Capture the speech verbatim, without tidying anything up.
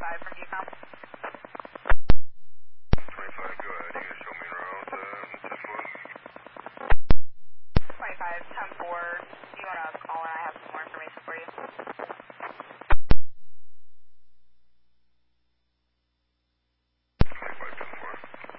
twenty-five from Vietnam. twenty-five, go ahead. You gonna show me around, uh, Mister Floyd? twenty-five, ten four. You want to call and I have some more information for you.